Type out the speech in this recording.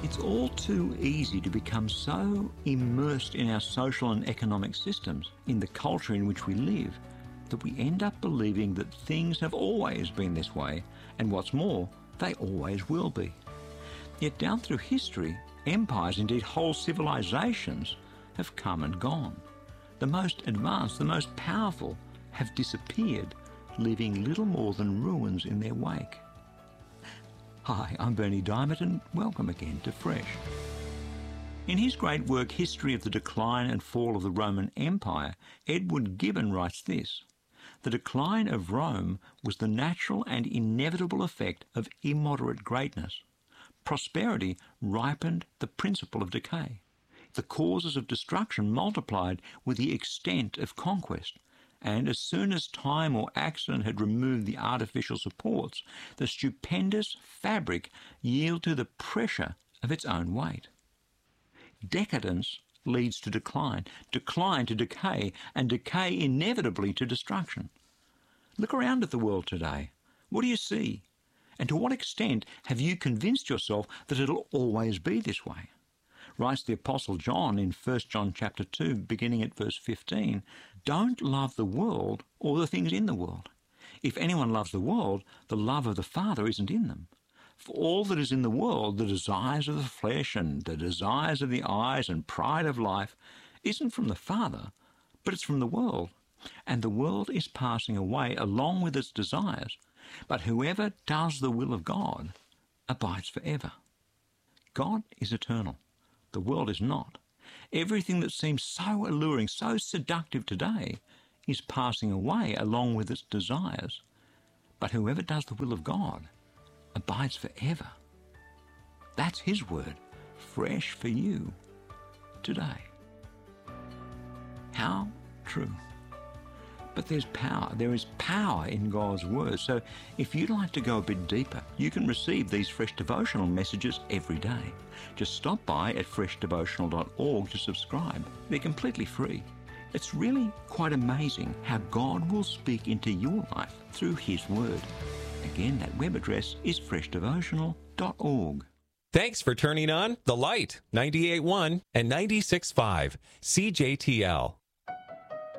It's all too easy to become so immersed in our social and economic systems, in the culture in which we live, that we end up believing that things have always been this way, and what's more, they always will be. Yet down through history, empires, indeed whole civilizations, have come and gone. The most advanced, the most powerful, have disappeared, leaving little more than ruins in their wake. Hi, I'm Berni Dymet, and welcome again to Fresh. In his great work, History of the Decline and Fall of the Roman Empire, Edward Gibbon writes this: "The decline of Rome was the natural and inevitable effect of immoderate greatness. Prosperity ripened the principle of decay. The causes of destruction multiplied with the extent of conquest. And as soon as time or accident had removed the artificial supports, the stupendous fabric yielded to the pressure of its own weight. Decadence leads to decline, decline to decay, and decay inevitably to destruction. Look around at the world today. What do you see? And to what extent have you convinced yourself that it'll always be this way?" Writes the Apostle John in 1 John chapter 2, beginning at verse 15, "Don't love the world or the things in the world. If anyone loves the world, the love of the Father isn't in them. For all that is in the world, the desires of the flesh and the desires of the eyes and pride of life, isn't from the Father, but it's from the world. And the world is passing away along with its desires, but whoever does the will of God abides forever." God is eternal. The world is not. Everything that seems so alluring, so seductive today is passing away along with its desires. But whoever does the will of God abides forever. That's his word, fresh for you today. How true. But there's power. There is power in God's word. So if you'd like to go a bit deeper, you can receive these fresh devotional messages every day. Just stop by at freshdevotional.org to subscribe. They're completely free. It's really quite amazing how God will speak into your life through his word. Again, that web address is freshdevotional.org. Thanks for turning on The Light, 98.1 and 96.5 CJTL.